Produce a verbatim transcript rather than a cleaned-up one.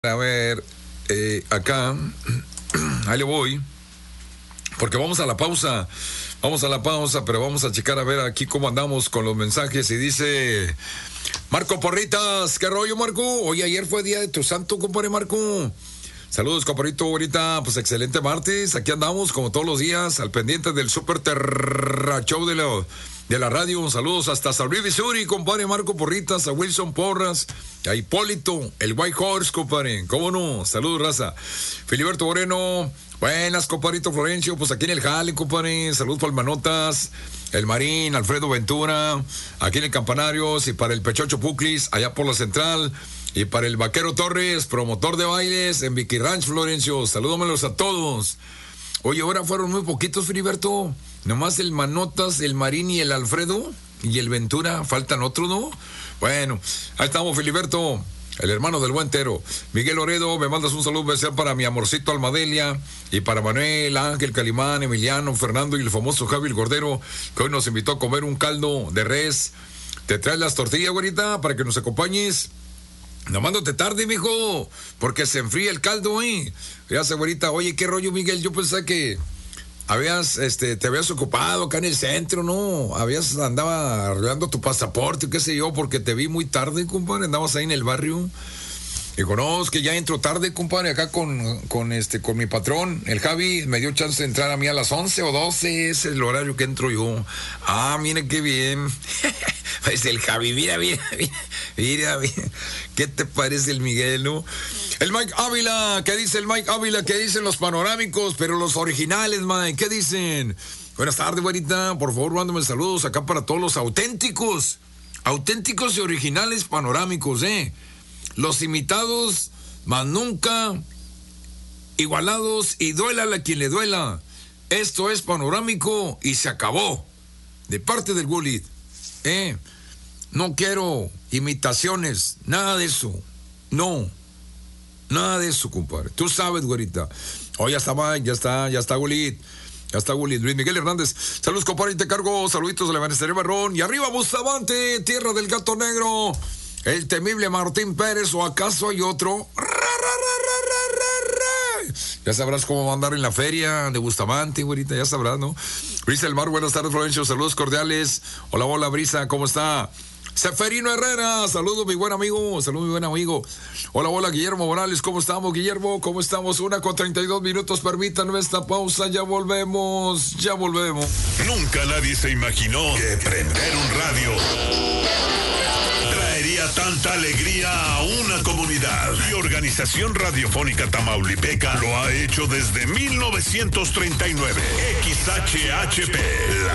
A ver, eh, acá, ahí le voy, porque vamos a la pausa, vamos a la pausa, pero vamos a checar a ver aquí cómo andamos con los mensajes. Y dice Marco Porritas, ¿qué rollo, Marco? Hoy ayer fue día de tu santo, compadre Marco. Saludos, compadrito, ahorita, pues excelente martes, aquí andamos como todos los días, al pendiente del Super Terra Show de la, de la radio. Saludos hasta San Luis, Missouri, compadre Marco Porritas, a Wilson Porras, a Hipólito, el White Horse, compadre, cómo no, saludos, raza. Filiberto Moreno, buenas, compadrito Florencio, pues aquí en el Jale, compadre, saludos Palmanotas, el Marín, Alfredo Ventura, aquí en el Campanarios, y para el Pechocho Puclis, allá por la Central. Y para el Vaquero Torres, promotor de bailes en Vicky Ranch, Florencio, salúdamelos a todos. Oye, ahora fueron muy poquitos, Filiberto. Nomás el Manotas, el Marín y el Alfredo y el Ventura. Faltan otros, ¿no? Bueno, ahí estamos, Filiberto, el hermano del buen Tero. Miguel Loredo, me mandas un saludo especial para mi amorcito Almadelia y para Manuel, Ángel, Calimán, Emiliano, Fernando y el famoso Javi el Gordero, que hoy nos invitó a comer un caldo de res. ¿Te traes las tortillas, güerita, para que nos acompañes? No mándote tarde, mijo, porque se enfría el caldo, ¿eh? Ya sé, güerita, oye, ¿qué rollo, Miguel? Yo pensé que habías, este, te habías ocupado acá en el centro, ¿no? Habías, andaba arreglando tu pasaporte, qué sé yo, porque te vi muy tarde, compadre, andabas ahí en el barrio. Digo, no, es que ya entro tarde, compadre, acá con, con, este, con mi patrón, el Javi, me dio chance de entrar a mí a las once o doce, ese es el horario que entro yo. Ah, mira qué bien. Pues el Javi, mira, mira, mira, mira, mira. ¿Qué te parece el Miguel, no? El Mike Ávila, ¿qué dice el Mike Ávila? ¿Qué dicen los panorámicos? Pero los originales, Mike, ¿qué dicen? Buenas tardes, güerita, por favor, mándame saludos acá para todos los auténticos, auténticos y originales panorámicos, ¿eh? Los imitados, más nunca igualados, y duélale a quien le duela. Esto es panorámico y se acabó. De parte del Gulit, ¿eh? No quiero imitaciones, nada de eso. No, nada de eso, compadre. Tú sabes, güerita. Oh, ya está, Mike, ya está, ya está Gulit. Ya está Gulit. Luis Miguel Hernández. Saludos, compadre, y te cargo. Saluditos de la Banistería Barrón. Y arriba, Bustamante, tierra del gato negro. El temible Martín Pérez, o acaso hay otro. Ya sabrás cómo va a andar en la feria de Bustamante, güerita, ya sabrás, ¿no? Brisa del Mar, buenas tardes, Florencio, saludos cordiales. Hola, hola, Brisa, ¿cómo está? Seferino Herrera, saludos, mi buen amigo, saludos, mi buen amigo. Hola, hola, Guillermo Morales, ¿cómo estamos, Guillermo? ¿Cómo estamos? Una con treinta y dos minutos, permítanme esta pausa, ya volvemos, ya volvemos. Nunca nadie se imaginó que prender un radio traería tanta alegría a una comunidad. Y Organización Radiofónica Tamaulipeca lo ha hecho desde mil novecientos treinta y nueve. X H H P,